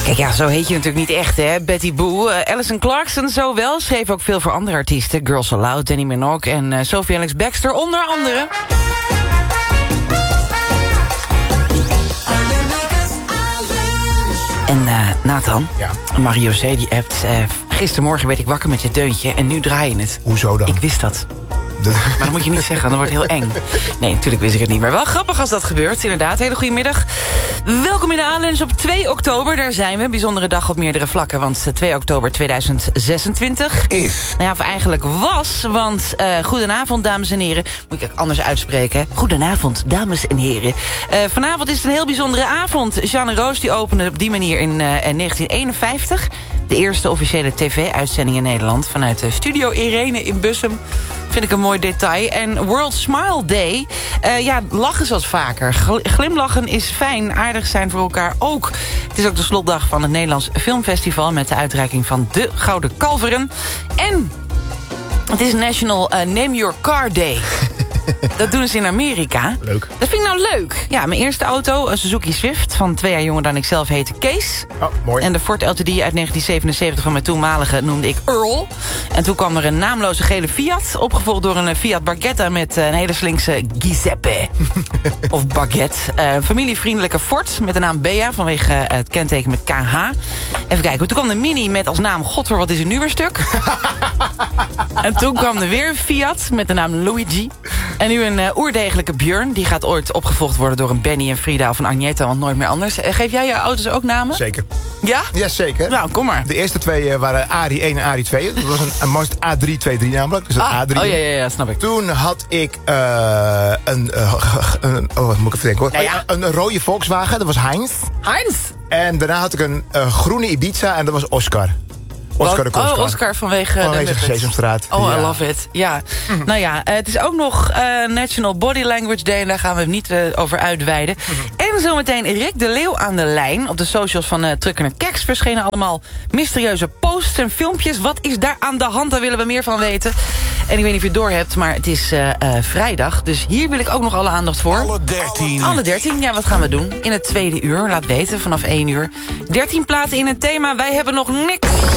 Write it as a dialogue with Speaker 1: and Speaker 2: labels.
Speaker 1: Kijk, ja, zo heet je natuurlijk niet echt, hè? Betty Boo. Alison Clarkson, zo wel. Schreef ook veel voor andere artiesten. Girls Aloud, Danny Minogue en Sophie Alex Baxter, onder andere. En Nathan,
Speaker 2: ja.
Speaker 1: Mario C. die appt... gistermorgen werd ik wakker met je deuntje en nu draai je het.
Speaker 2: Hoezo dan?
Speaker 1: Ik wist dat. Maar dat moet je niet zeggen, dan wordt het heel eng. Nee, natuurlijk wist ik het niet. Maar wel grappig als dat gebeurt, inderdaad. Hele goede middag. Welkom in de aanlunch op 2 oktober. Daar zijn we. Bijzondere dag op meerdere vlakken. Want 2 oktober 2026
Speaker 2: is.
Speaker 1: Nou ja, of eigenlijk was. Want goedenavond, dames en heren. Moet ik anders uitspreken. Goedenavond, dames en heren. Vanavond is het een heel bijzondere avond. Jeanne Roos die opende op die manier in 1951... de eerste officiële tv-uitzending in Nederland... vanuit de Studio Irene in Bussum. Vind ik een mooi detail. En World Smile Day. Ja, lachen zoals vaker. Glimlachen is fijn. Aardig zijn voor elkaar ook. Het is ook de slotdag van het Nederlands Filmfestival... met de uitreiking van de Gouden Kalveren. En het is National Name Your Car Day. Dat doen ze in Amerika.
Speaker 2: Leuk.
Speaker 1: Dat vind ik nou leuk. Ja, mijn eerste auto, een Suzuki Swift... van 2 jaar jonger dan ik zelf heette Kees.
Speaker 2: Oh, mooi.
Speaker 1: En de Ford LTD uit 1977 van mijn toenmalige noemde ik Earl. En toen kwam er een naamloze gele Fiat... opgevolgd door een Fiat Barchetta met een hele slinkse Giuseppe. Of Baguette. Familievriendelijke Ford met de naam Bea... vanwege het kenteken met KH. Even kijken, toen kwam de Mini met als naam... Godver, wat is een nieuwe stuk? En toen kwam er weer een Fiat met de naam Luigi... En nu een oerdegelijke Björn. Die gaat ooit opgevolgd worden door een Benny en Frida of een Agneta, want nooit meer anders. Geef jij je auto's ook namen?
Speaker 2: Zeker.
Speaker 1: Ja?
Speaker 2: Ja, zeker.
Speaker 1: Nou, kom maar.
Speaker 2: De eerste twee waren Arie 1 en Arie 2. Dat was een Most A323 namelijk. Dus een A3.
Speaker 1: Oh ja, snap ik.
Speaker 2: Toen had ik wat moet ik even denken hoor.
Speaker 1: Nou ja.
Speaker 2: Een rode Volkswagen, dat was Heinz.
Speaker 1: Heinz?
Speaker 2: En daarna had ik een groene Ibiza en dat was Oscar. Oscar de Koskar.
Speaker 1: Oh, Oscar vanwege de
Speaker 2: Sesamstraat.
Speaker 1: Oh,
Speaker 2: ja.
Speaker 1: I love it. Ja. Nou ja, het is ook nog National Body Language Day... en daar gaan we niet over uitweiden. En zometeen Rick de Leeuw aan de lijn. Op de socials van Trucken en Keks verschenen allemaal mysterieuze posts en filmpjes. Wat is daar aan de hand? Daar willen we meer van weten. En ik weet niet of je het door hebt, maar het is vrijdag. Dus hier wil ik ook nog alle aandacht voor.
Speaker 3: Alle 13.
Speaker 1: Alle 13, ja, wat gaan we doen? In het tweede uur, laat weten, vanaf 1 uur. 13 platen in het thema, wij hebben nog niks.